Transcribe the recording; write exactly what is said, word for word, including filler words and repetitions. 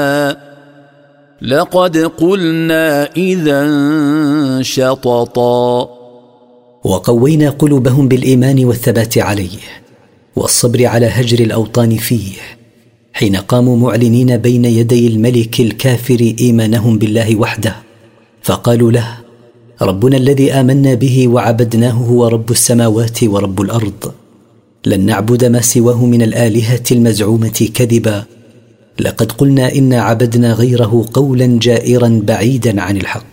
لقد قلنا إذا شططا. وقوينا قلوبهم بالإيمان والثبات عليه والصبر على هجر الأوطان فيه، حين قاموا معلنين بين يدي الملك الكافر إيمانهم بالله وحده، فقالوا له: ربنا الذي آمنا به وعبدناه هو رب السماوات ورب الأرض، لن نعبد ما سواه من الآلهة المزعومة كذبا، لقد قلنا إنا عبدنا غيره قولا جائرا بعيدا عن الحق.